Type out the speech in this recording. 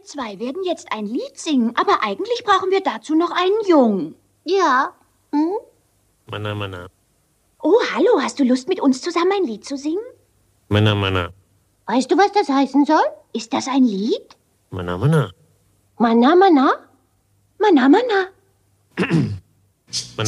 zwei werden jetzt ein Lied singen, aber eigentlich brauchen wir dazu noch einen Jungen. Ja. Mana, mana. Oh, hallo, hast du Lust, mit uns zusammen ein Lied zu singen? Mana, mana. Weißt du, was das heißen soll? Ist das ein Lied? Mana, mana. Mana, mana? Mana, mana.